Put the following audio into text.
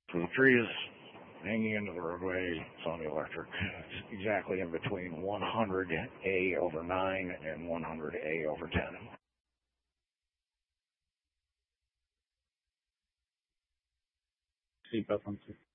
So the tree is hanging into the roadway. It's on the electric. It's exactly in between 100A over 9 and 100A over 10. Seatbelt on.